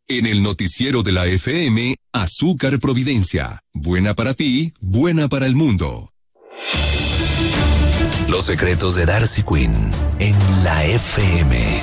En el noticiero de la FM, Azúcar Providencia. Buena para ti, buena para el mundo. Los secretos de Darcy Quinn en la FM.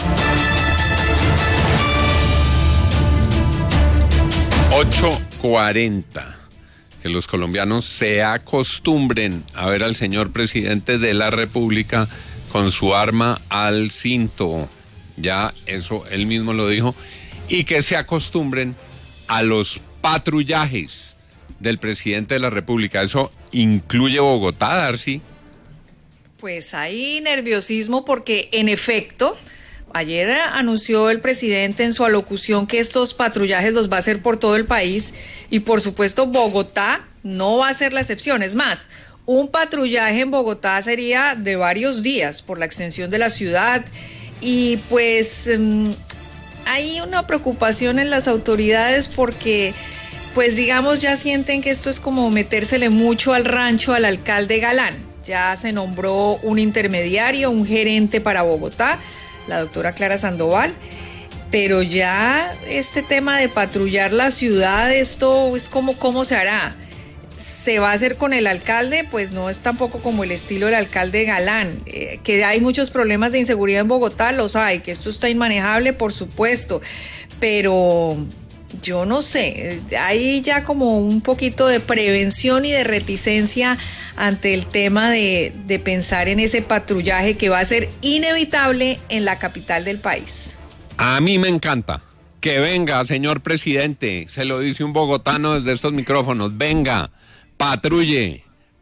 8:40. Que los colombianos se acostumbren a ver al señor presidente de la República con su arma al cinto. Ya eso él mismo lo dijo. Y que se acostumbren a los patrullajes del presidente de la República. ¿Eso incluye Bogotá, Darcy? Pues hay nerviosismo porque, en efecto, ayer anunció el presidente en su alocución que estos patrullajes los va a hacer por todo el país y, por supuesto, Bogotá no va a ser la excepción. Es más, un patrullaje en Bogotá sería de varios días por la extensión de la ciudad y, pues, hay una preocupación en las autoridades porque, pues, digamos, ya sienten que esto es como metérsele mucho al rancho al alcalde Galán. Ya se nombró un intermediario, un gerente para Bogotá, la doctora Clara Sandoval, pero ya este tema de patrullar la ciudad, esto es como cómo se hará. ¿Se va a hacer con el alcalde? Pues no es tampoco como el estilo del alcalde Galán. Que hay muchos problemas de inseguridad en Bogotá, los hay, que esto está inmanejable, por supuesto, pero yo no sé, hay ya como un poquito de prevención y de reticencia ante el tema de pensar en ese patrullaje que va a ser inevitable en la capital del país. A mí me encanta. Que venga, señor presidente, se lo dice un bogotano desde estos micrófonos, venga, patrulle,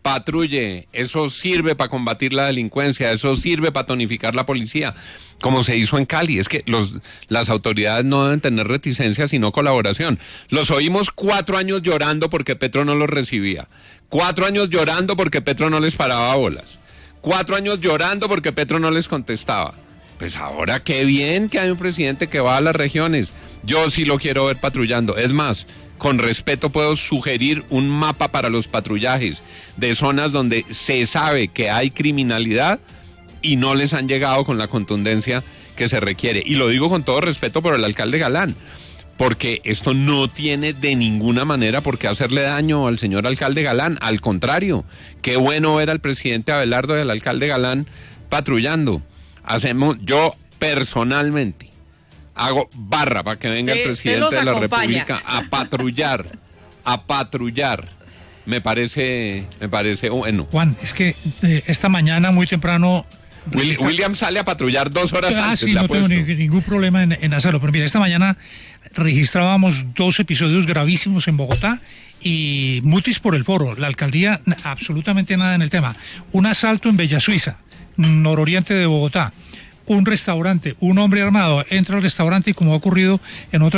eso sirve para combatir la delincuencia, eso sirve para tonificar la policía, como se hizo en Cali. Es que las autoridades no deben tener reticencia, sino colaboración. Los oímos 4 años llorando porque Petro no los recibía, 4 años llorando porque Petro no les paraba bolas, 4 años llorando porque Petro no les contestaba. Pues ahora qué bien que hay un presidente que va a las regiones. Yo sí lo quiero ver patrullando. Es más, con respeto puedo sugerir un mapa para los patrullajes de zonas donde se sabe que hay criminalidad y no les han llegado con la contundencia que se requiere. Y lo digo con todo respeto por el alcalde Galán, porque esto no tiene de ninguna manera por qué hacerle daño al señor alcalde Galán. Al contrario, qué bueno ver al presidente Abelardo y al alcalde Galán patrullando. Yo personalmente hago barra para que venga el presidente de la República a patrullar. Me parece bueno. Juan, es que esta mañana muy temprano William sale a patrullar 2 horas antes. Sí, no tengo ningún problema en hacerlo, pero mira, esta mañana registrábamos 2 episodios gravísimos en Bogotá y mutis por el foro. La alcaldía absolutamente nada en el tema. Un asalto en Bella Suiza, nororiente de Bogotá. Un restaurante, un hombre armado entra al restaurante y, como ha ocurrido en otras